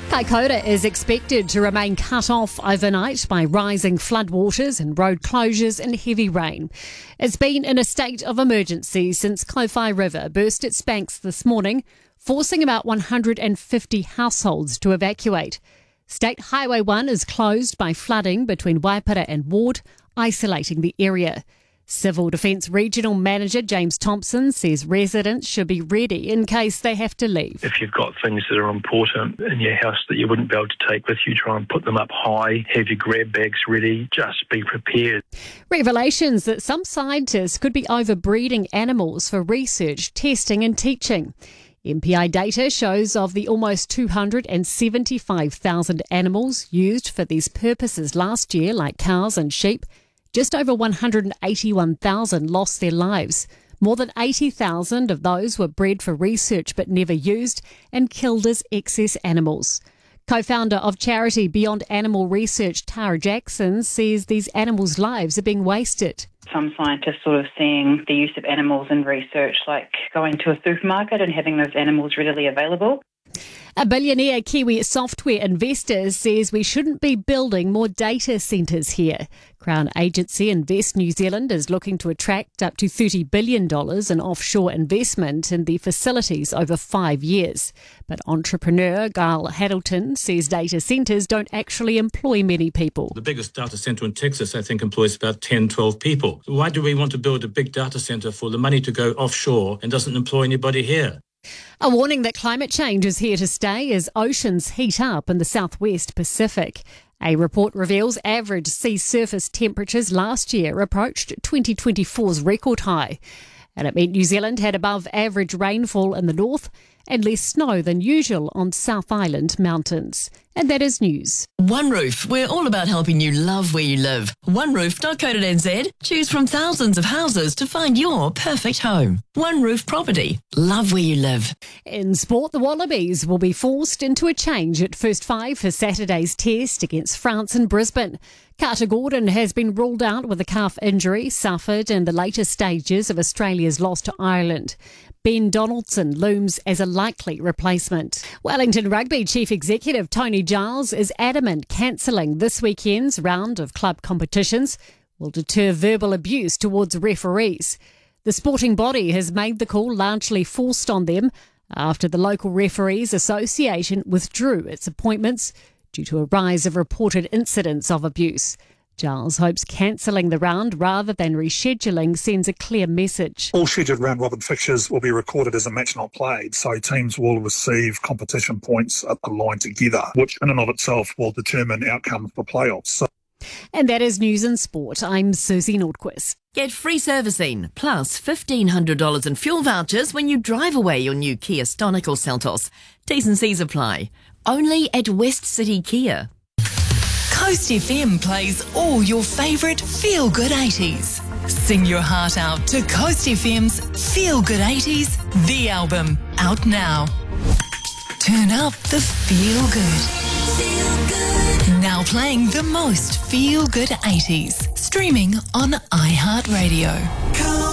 Kaikoura is expected to remain cut off overnight by rising floodwaters and road closures and heavy rain. It's been in a state of emergency since Kowhai River burst its banks this morning, forcing about 150 households to evacuate. State Highway 1 is closed by flooding between Waipara and Ward, isolating the area. Civil Defence Regional Manager James Thompson says residents should be ready in case they have to leave. If you've got things that are important in your house that you wouldn't be able to take with you, try and put them up high, have your grab bags ready, just be prepared. Revelations that some scientists could be overbreeding animals for research, testing and teaching. MPI data shows of the almost 275,000 animals used for these purposes last year, like cows and sheep, just over 181,000 lost their lives. More than 80,000 of those were bred for research but never used and killed as excess animals. Co-founder of charity Beyond Animal Research, Tara Jackson, says these animals' lives are being wasted. Some scientists sort of seeing the use of animals in research like going to a supermarket and having those animals readily available. A billionaire Kiwi software investor says we shouldn't be building more data centres here. Crown agency Invest New Zealand is looking to attract up to $30 billion in offshore investment in the facilities over 5 years. But entrepreneur Gail Haddleton says data centres don't actually employ many people. The biggest data centre in Texas, I think, employs about 10, 12 people. Why do we want to build a big data centre for the money to go offshore and doesn't employ anybody here? A warning that climate change is here to stay as oceans heat up in the southwest Pacific. A report reveals average sea surface temperatures last year approached 2024's record high. And it meant New Zealand had above average rainfall in the north and less snow than usual on South Island mountains. And that is news. OneRoof, we're all about helping you love where you live. OneRoof.co.nz. Choose from thousands of houses to find your perfect home. OneRoof Property. Love where you live. In sport, the Wallabies will be forced into a change at first five for Saturday's test against France in Brisbane. Carter Gordon has been ruled out with a calf injury suffered in the later stages of Australia's loss to Ireland. Ben Donaldson looms as a likely replacement. Wellington Rugby Chief Executive Tony Giles is adamant cancelling this weekend's round of club competitions will deter verbal abuse towards referees. The sporting body has made the call largely forced on them after the local Referees Association withdrew its appointments due to a rise of reported incidents of abuse. Giles hopes cancelling the round rather than rescheduling sends a clear message. All scheduled round-robin fixtures will be recorded as a match not played, so teams will receive competition points aligned together, which in and of itself will determine outcomes for playoffs. And that is News and Sport. I'm Susie Nordquist. Get free servicing plus $1,500 in fuel vouchers when you drive away your new Kia Stonic or Seltos. T's and C's apply. Only at West City Kia. Coast FM plays all your favourite feel-good 80s. Sing your heart out to Coast FM's Feel Good 80s, the album, out now. Turn up the feel good. Now playing the most feel-good 80s. Streaming on iHeartRadio.